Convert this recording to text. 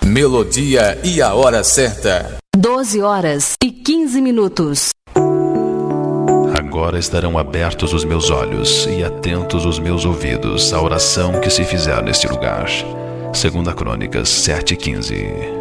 Melodia e a hora certa. 12h15. Agora estarão abertos os meus olhos e atentos os meus ouvidos à oração que se fizer neste lugar. 2 Crônicas 7:15.